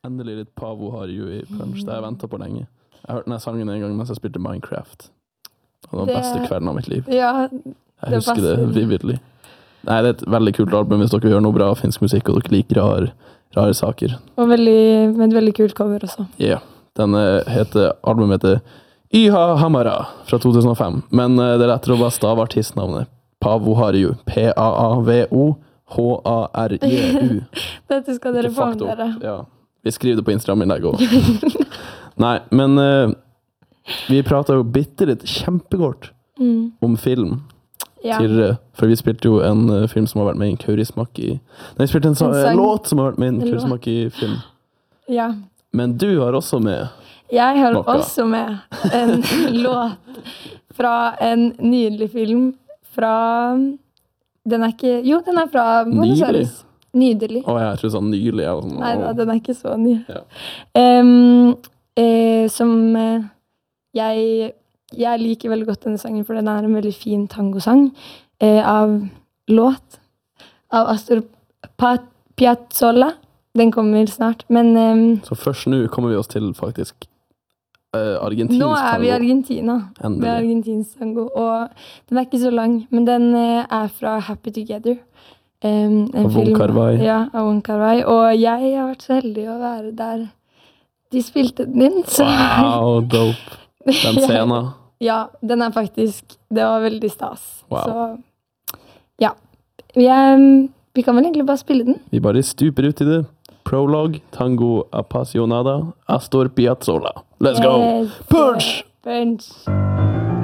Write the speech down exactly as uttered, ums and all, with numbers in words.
endelig litt Pavo Harju i punch. Det har jeg ventet på lenge. Jeg hørte denne sangen en gang mens jeg spilte Minecraft. Og det var den Det- beste kvelden av mitt liv. Ja, Jeg husker det passer. vividly. Nei, det er et veldig kult album hvis dere gjør noe bra finsk musikk, og dere liker rare, rare saker. og veldig, med et veldig kult cover også. Ja. Yeah. Den eh, heter, albumet heter Yha Hamara fra to tusen og fem. Men eh, det er lettere å bare stave artistnavnet. Pavo Harju. P A A V O H A R J U. Dette skal dere Ikke få med fucked up. dere. Ja. Vi skriver det på Instagram-innlegg også. Nei, men eh, vi pratet jo bitte litt kjempekort Mm. om film. Ja. Tidligere, for vi spilte jo en uh, film som har vært med i en Kaurismak i... Nei, vi spilte en, En en sang. låt som har vært med i en En låt. Kaurismak i film. ja. Men du har også med... Jeg har Noe. også med en låt fra en nydelig film fra... Den er ikke... Jo, den er fra Buenos Nydelig? Aires. Nydelig. Å, jeg tror sånn nylig. Jeg var sånn, Nei, da, å. den er ikke så ny. Ja. Em, eh, som eh, jeg, jeg liker veldig godt denne sangen, for den er en veldig fin tangosang eh, av låt av Astor Pa- Piazzolla. Den kommer snart, men em, Så først nå kommer vi oss til faktisk uh, argentinsk nå er vi i tango. Argentina. Vi er Endelig. argentinsk tango, og den er ikke så lang, men den eh, er fra Happy Together. Em, en Av Wong film- Kar-wai. Ja, av Wong Kar-wai. Og jeg har vært så heldig å være der de spilte den inn. Så Wow, dope. Den scenen. ja, den er faktisk, det var veldig stas. Wow. Så ja, vi, er, vi kan vel egentlig bare spille den. Vi bare stuper ut i det. Prologue, Tango Appassionada, Astor Piazzolla. Let's go! Yes. Punch! Punch!